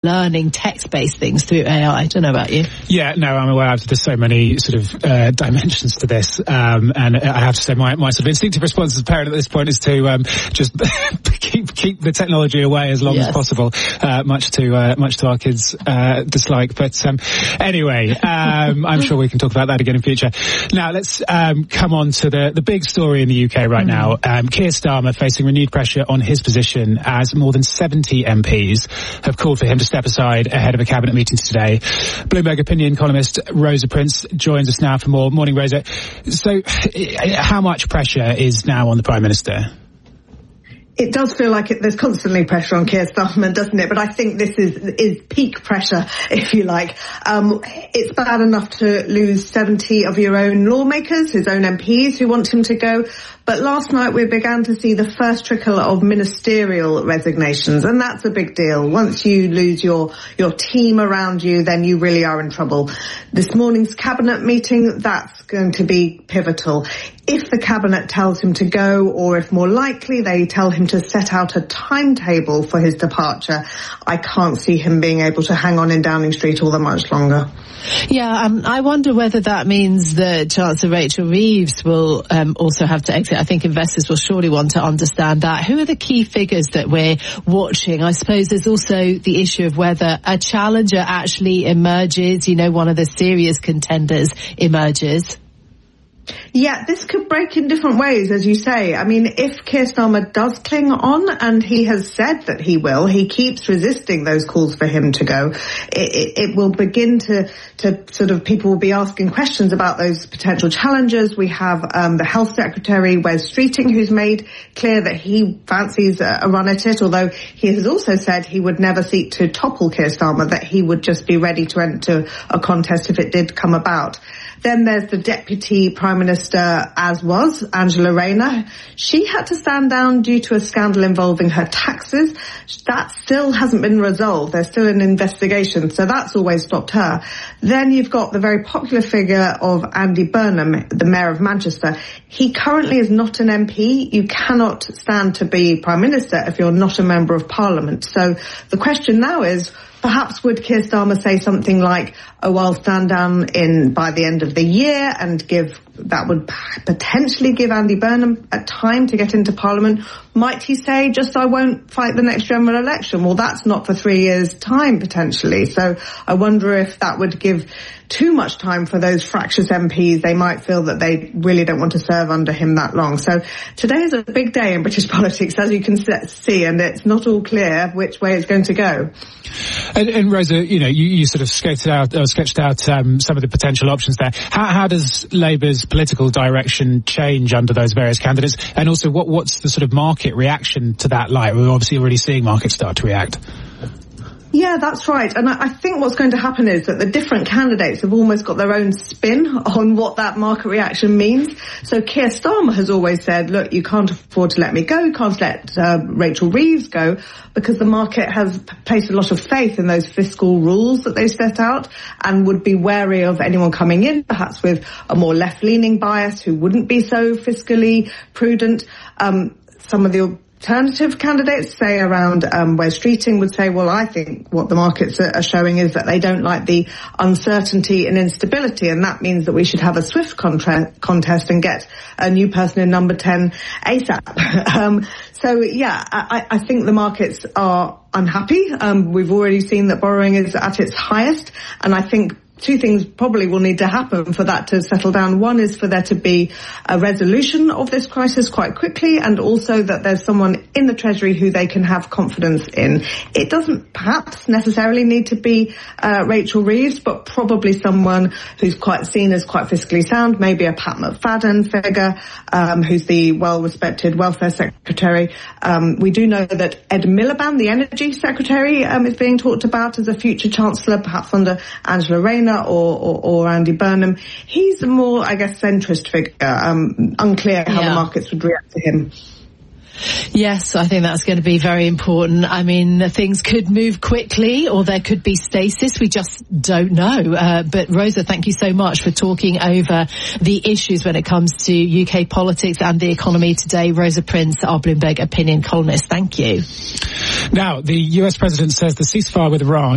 learning text-based things through AI. I don't know about you. Yeah, no, I'm aware there's so many sort of dimensions to this, and I have to say my sort of instinctive response as a parent at this point is to just keep the technology away as long as possible, much to our kids' dislike. But anyway, I'm sure we can talk about that again in future. Now let's come on to the big story in the UK right now. Keir Starmer facing renewed pressure on his position as more than 70 MPs have called for him to step aside ahead of a cabinet meeting today. Bloomberg opinion columnist Rosa Prince joins us now for more. Morning, Rosa. So how much pressure is now on the Prime Minister? It does feel like there's constantly pressure on Keir Starmer, doesn't it? But I think this is peak pressure, if you like. It's bad enough to lose 70 of your own lawmakers, his own MPs who want him to go. But last night we began to see the first trickle of ministerial resignations, and that's a big deal. Once you lose your team around you, then you really are in trouble. This morning's cabinet meeting, that's going to be pivotal. If the cabinet tells him to go, or if more likely they tell him to set out a timetable for his departure, I can't see him being able to hang on in Downing Street all that much longer. Yeah, I wonder whether that means that Chancellor Rachel Reeves will also have to exit. I think investors will surely want to understand that. Who are the key figures that we're watching? I suppose there's also the issue of whether a challenger actually emerges, one of the serious contenders emerges. Yeah, this could break in different ways, as you say. I mean, if Keir Starmer does cling on, and he has said that he will, he keeps resisting those calls for him to go, it will begin to sort of, people will be asking questions about those potential challengers. We have the Health Secretary, Wes Streeting, who's made clear that he fancies a run at it, although he has also said he would never seek to topple Keir Starmer, that he would just be ready to enter a contest if it did come about. Then there's the Deputy Prime Minister, as was, Angela Rayner. She had to stand down due to a scandal involving her taxes. That still hasn't been resolved. There's still an investigation, so that's always stopped her. Then you've got the very popular figure of Andy Burnham, the Mayor of Manchester. He currently is not an MP. You cannot stand to be Prime Minister if you're not a Member of Parliament. So the question now is, perhaps would Keir Starmer say something like, I'll stand down by the end of the year, and that would potentially give Andy Burnham a time to get into Parliament. Might he say, I won't fight the next general election? Well, that's not for 3 years' time, potentially. So I wonder if that would give too much time for those fractious MPs. They might feel that they really don't want to serve under him that long. So today is a big day in British politics, as you can see, and it's not all clear which way it's going to go. And Rosa, you sort of sketched out some of the potential options there. How does Labour's political direction change under those various candidates? And also, what's the sort of market reaction to that like? We're obviously already seeing markets start to react. Yeah, that's right. And I think what's going to happen is that the different candidates have almost got their own spin on what that market reaction means. So Keir Starmer has always said, look, you can't afford to let me go, you can't let Rachel Reeves go, because the market has placed a lot of faith in those fiscal rules that they set out, and would be wary of anyone coming in, perhaps with a more left-leaning bias, who wouldn't be so fiscally prudent. Some of the alternative candidates, say around Wes Streeting, would say, well, I think what the markets are showing is that they don't like the uncertainty and instability, and that means that we should have a swift contest and get a new person in number 10 ASAP. So, yeah, I think the markets are unhappy. We've already seen that borrowing is at its highest, and I think two things probably will need to happen for that to settle down. One is for there to be a resolution of this crisis quite quickly, and also that there's someone in the Treasury who they can have confidence in. It doesn't perhaps necessarily need to be Rachel Reeves, but probably someone who's quite seen as quite fiscally sound, maybe a Pat McFadden figure, who's the well-respected welfare secretary. We do know that Ed Miliband, the energy secretary, is being talked about as a future chancellor, perhaps under Angela Rayner or Andy Burnham. He's a more, I guess, centrist figure. Unclear how the markets would react to him. Yes, I think that's going to be very important. I mean, things could move quickly, or there could be stasis. We just don't know. But Rosa, thank you so much for talking over the issues when it comes to UK politics and the economy today. Rosa Prince, our Bloomberg opinion columnist. Thank you. Now, the US president says the ceasefire with Iran